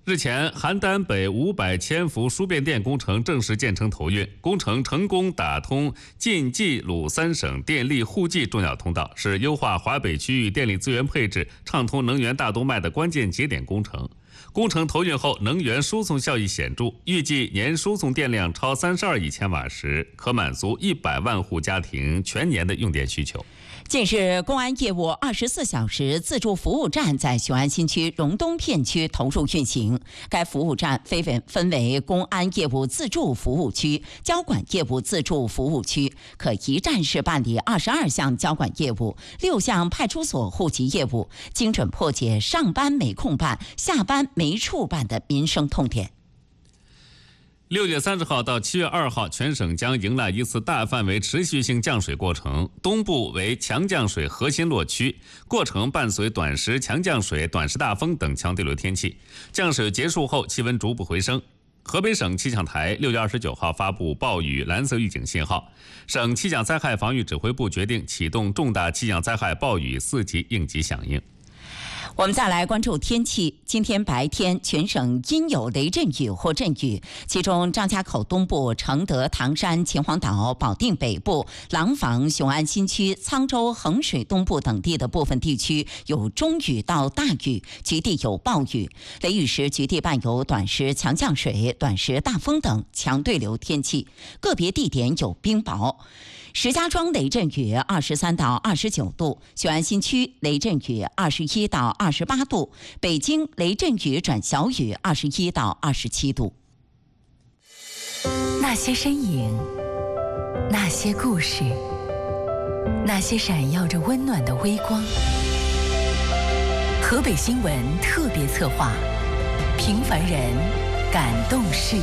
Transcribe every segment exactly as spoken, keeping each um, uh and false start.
日前，邯郸北五百千伏输变电工程正式建成投运，工程成功打通晋冀鲁三省电力互济重要通道，是优化华北区域电力资源配置、畅通能源大动脉的关键节点工程。工程投运后，能源输送效益显著，预计年输送电量超三十二亿千瓦时，可满足一百万户家庭全年的用电需求。 近日，公安业务二十四小时自助服务站在雄安新区荣东片区投入运行。该服务站分为公安业务自助服务区、交管业务自助服务区，可一站式办理二十二项交管业务、六项派出所户籍业务，精准破解上班没空办、下班没处办的民生痛点。 六月三十号到七月二号，全省将迎来一次大范围持续性降水过程。东部为强降水核心落区，过程伴随短时强降水、短时大风等强对流天气。降水结束后，气温逐步回升。河北省气象台六月二十九号发布暴雨蓝色预警信号，省气象灾害防御指挥部决定启动重大气象灾害暴雨四级应急响应。 我们再来关注天气。今天白天全省阴有雷阵雨或阵雨，其中张家口东部、承德、唐山、秦皇岛、保定北部、廊坊、雄安新区、沧州、衡水东部等地的部分地区有中雨到大雨，局地有暴雨。雷雨时局地伴有短时强降水、短时大风等强对流天气，个别地点有冰雹。石家庄雷阵雨二十三到二十九度，雄安新区雷阵雨二十一到二十八度，北京雷阵雨转小雨二十一到二十七度。 那些身影，那些故事，那些闪耀着温暖的微光。河北新闻特别策划，平凡人感动事。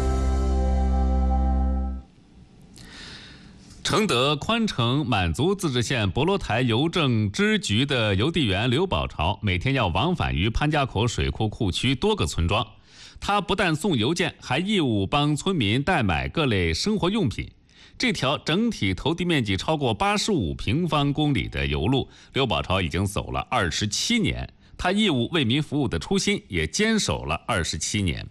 承德宽城满族自治县博罗台邮政支局的邮递员刘宝朝每天要往返于潘家口水库库区多个村庄，他不但送邮件，还义务帮村民代买各类生活用品。这条整体投递面积超过八十五平方公里的邮路，刘宝朝已经走了二十七年，他义务为民服务的初心也坚守了二十七年。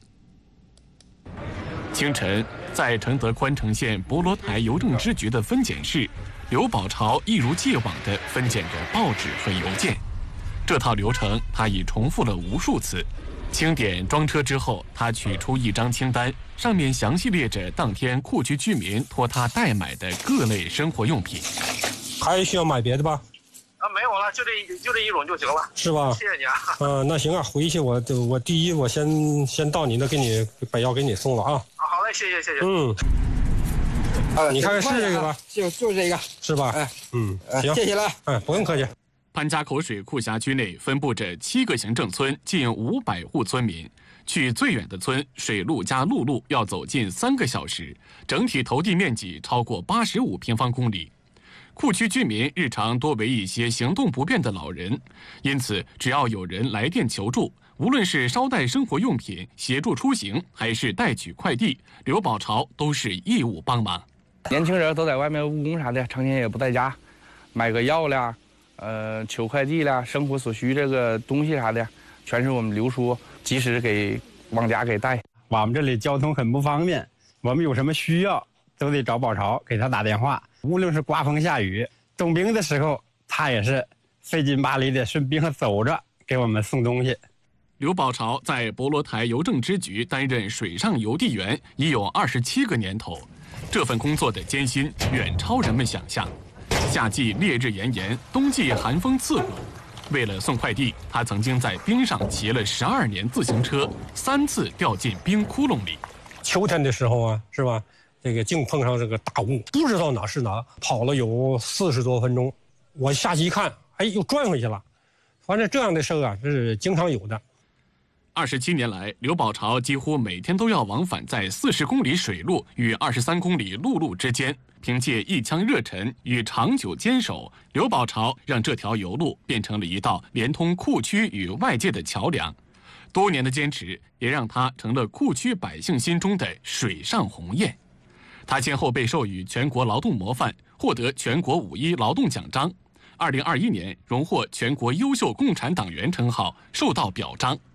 清晨，在承德宽城县博罗台邮政支局的分拣室，刘宝朝一如既往地分拣着报纸和邮件。这套流程他已重复了无数次。清点装车之后，他取出一张清单，上面详细列着当天库区居民托他代买的各类生活用品。 还需要买别的吧？ 啊，没有了，就这就这一种就行了。 是吧？ 谢谢你啊。 嗯、呃，那行啊，回去我我第一我先先到你那，给你把药给你送了啊。 好嘞，谢谢谢谢。 嗯。啊，你看看是这个吧？ 就就这个， 是吧？ 哎， 嗯，行， 谢谢了。 哎，不用客气。 潘家口水库辖区内分布着七个行政村，近五百户村民。去最远的村，水路加陆路要走近三个小时，整体投递面积超过八十五平方公里。库区居民日常多为一些行动不便的老人，因此只要有人来电求助，无论是捎带生活用品、协助出行，还是代取快递，刘宝朝都是义务帮忙。 年轻人都在外面务工啥的，成天也不在家，买个药啦，呃，取快递啦，生活所需这个东西啥的，全是我们刘叔及时给往家给带。 我们这里交通很不方便，我们有什么需要都得找宝朝给他打电话。无论是刮风下雨、冻冰的时候，他也是费劲巴力的顺冰上走着给我们送东西。 刘宝朝在博罗台邮政支局担任水上邮递员已有二十七个年头，这份工作的艰辛远超人们想象。夏季烈日炎炎，冬季寒风刺骨，为了送快递，他曾经在冰上骑了十二年自行车，三次掉进冰窟窿里。 秋天的时候啊，是吧？这个净碰上这个大雾，不知道哪是哪，跑了有四十多分钟，我下去一看，哎，又转回去了。反正这样的事啊，是经常有的。 二十七年来，刘宝朝几乎每天都要往返在四十公里水路与二十三公里陆路之间。凭借一腔热忱与长久坚守，刘宝朝让这条邮路变成了一道连通库区与外界的桥梁。多年的坚持，也让他成了库区百姓心中的水上鸿雁。他先后被授予全国劳动模范，获得全国五一劳动奖章。二零二一年荣获全国优秀共产党员称号，受到表彰。